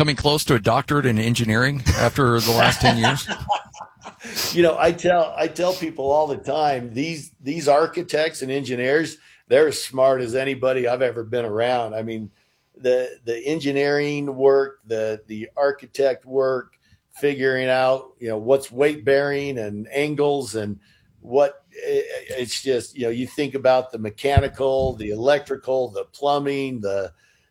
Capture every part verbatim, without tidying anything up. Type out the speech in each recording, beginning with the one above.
coming close to a doctorate in engineering after the last ten years? You know, I tell I tell people all the time, these these architects and engineers, they're as smart as anybody I've ever been around. I mean, the the engineering work, the the architect work, figuring out, you know, what's weight bearing and angles and what it's just, you know, you think about the mechanical, the electrical, the plumbing, the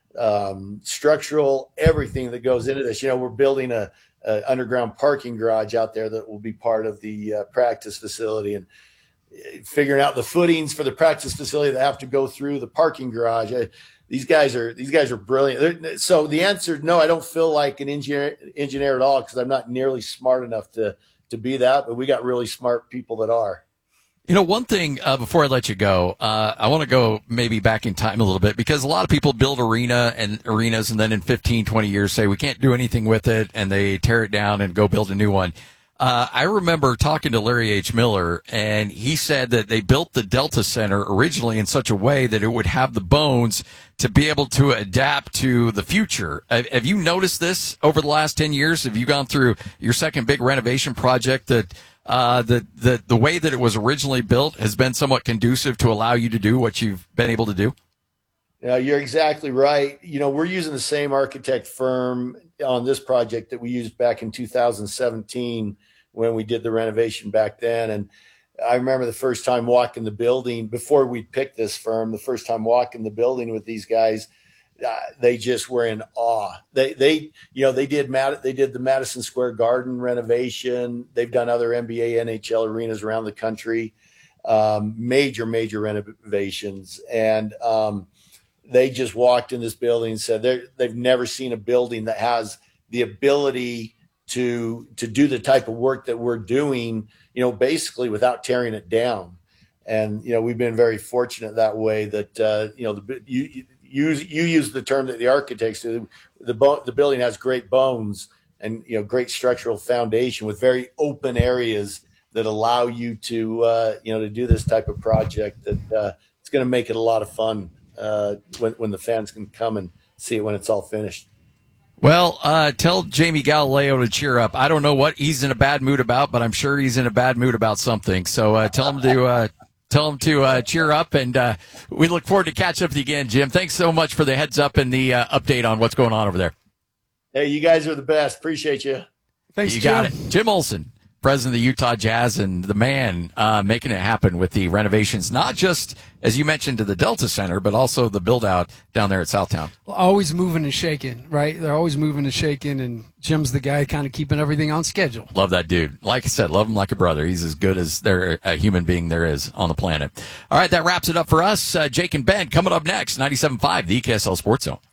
um, structural, everything that goes into this. You know, we're building a, a underground parking garage out there that will be part of the uh, practice facility, and figuring out the footings for the practice facility that have to go through the parking garage. I, these guys are these guys are brilliant. They're, so the answer, no, I don't feel like an engineer engineer at all, because I'm not nearly smart enough to to be that. But we got really smart people that are. You know, one thing uh, before I let you go, uh, I want to go maybe back in time a little bit, because a lot of people build arena and arenas and then in fifteen, twenty years say we can't do anything with it, and they tear it down and go build a new one. Uh, I remember talking to Larry H. Miller, and he said that they built the Delta Center originally in such a way that it would have the bones to be able to adapt to the future. Have, have you noticed this over the last ten years? Have you gone through your second big renovation project that Uh, the, the, the way that it was originally built has been somewhat conducive to allow you to do what you've been able to do? Yeah, you're exactly right. You know, we're using the same architect firm on this project that we used back in two thousand seventeen when we did the renovation back then. And I remember the first time walking the building, before we picked this firm, the first time walking the building with these guys, Uh, they just were in awe. They, they, you know, they did Mad- they did the Madison Square Garden renovation. They've done other N B A, N H L arenas around the country, um, major, major renovations. And um, they just walked in this building and said they're, they've never seen a building that has the ability to to do the type of work that we're doing, you know, basically without tearing it down. And you know, we've been very fortunate that way. That uh, you know, the you. You, you use the term that the architects do. The, bo- the building has great bones and, you know, great structural foundation with very open areas that allow you to, uh, you know, to do this type of project. That uh, it's going to make it a lot of fun uh, when, when the fans can come and see it when it's all finished. Well, uh, tell Jamie Galileo to cheer up. I don't know what he's in a bad mood about, but I'm sure he's in a bad mood about something. So uh, tell him to uh, tell him to uh, cheer up, and uh, we look forward to catching up with you again, Jim. Thanks so much for the heads up and the uh, update on what's going on over there. Hey, you guys are the best. Appreciate you. Thanks, you Jim. got it. Jim Olson, president of the Utah Jazz, and the man uh, making it happen with the renovations, not just, as you mentioned, to the Delta Center, but also the build-out down there at Southtown. Well, always moving and shaking, right? They're always moving and shaking, and Jim's the guy kind of keeping everything on schedule. Love that dude. Like I said, love him like a brother. He's as good as there a human being there is on the planet. All right, that wraps it up for us. Uh, Jake and Ben coming up next, ninety-seven point five, the E K S L Sports Zone.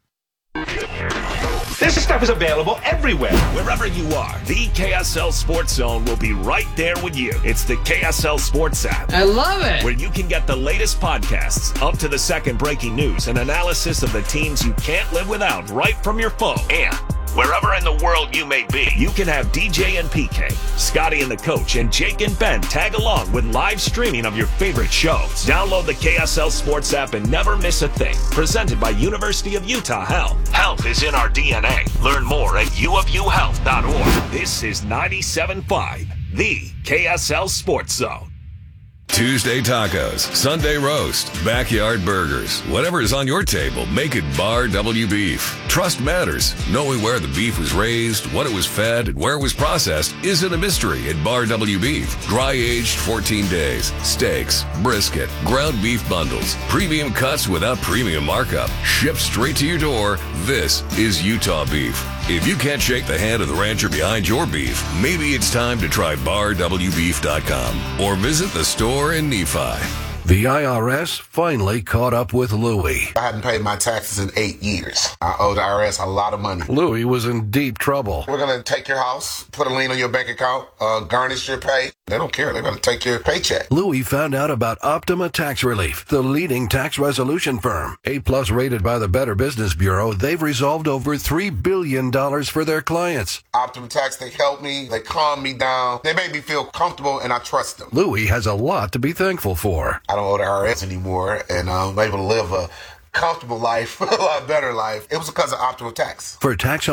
This stuff is available everywhere. Wherever you are, the K S L Sports Zone will be right there with you. It's the K S L Sports app. I love it. Where you can get the latest podcasts, up to the second breaking news, and analysis of the teams you can't live without right from your phone. And wherever in the world you may be, you can have D J and P K, Scotty and the Coach, and Jake and Ben tag along with live streaming of your favorite shows. Download the K S L Sports app and never miss a thing. Presented by University of Utah Health. Health is in our D N A. Learn more at u of u health dot org. This is ninety-seven point five, the K S L Sports Zone. Tuesday tacos, Sunday roast, backyard burgers. Whatever is on your table, make it Bar W Beef. Trust matters. Knowing where the beef was raised, what it was fed, and where it was processed isn't a mystery at Bar W Beef. Dry aged fourteen days. Steaks, brisket, ground beef bundles, premium cuts without premium markup. Shipped straight to your door. This is Utah beef. If you can't shake the hand of the rancher behind your beef, maybe it's time to try bar w beef dot com or visit the store in Nephi. The I R S finally caught up with Louie. I hadn't paid my taxes in eight years. I owe the I R S a lot of money. Louie was in deep trouble. We're going to take your house, put a lien on your bank account, uh, garnish your pay. They don't care. They're going to take your paycheck. Louie found out about Optima Tax Relief, the leading tax resolution firm. A-plus rated by the Better Business Bureau, they've resolved over three billion dollars for their clients. Optima Tax, they help me. They calm me down. They make me feel comfortable, and I trust them. Louie has a lot to be thankful for. I don't owe the I R S anymore, and I'm able to live a comfortable life, a lot better life. It was because of Optima Tax. For tax